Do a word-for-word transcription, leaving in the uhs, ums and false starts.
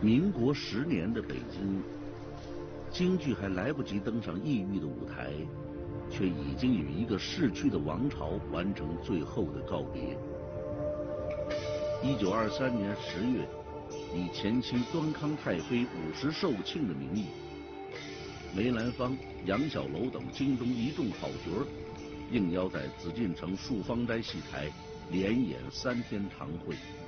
民国十年的北京，京剧还来不及登上异域的舞台，却已经与一个逝去的王朝完成最后的告别。一九二三年十月，以前清端康太妃五十寿庆的名义，梅兰芳、杨小楼等京中一众好角儿，应邀在紫禁城树芳斋戏台连演三天堂会。